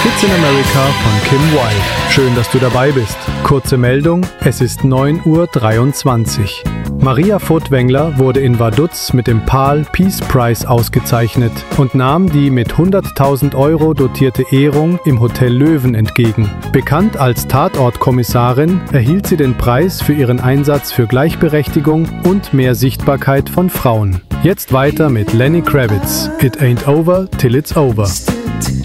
Kids in America von Kim Wilde. Schön, dass du dabei bist. Kurze Meldung, es ist 9:23 Uhr. Maria Furtwängler wurde in Vaduz mit dem PAL Peace Prize ausgezeichnet und nahm die mit 100.000 € dotierte Ehrung im Hotel Löwen entgegen. Bekannt als Tatortkommissarin erhielt sie den Preis für ihren Einsatz für Gleichberechtigung und mehr Sichtbarkeit von Frauen. Jetzt weiter mit Lenny Kravitz. It ain't over till it's over.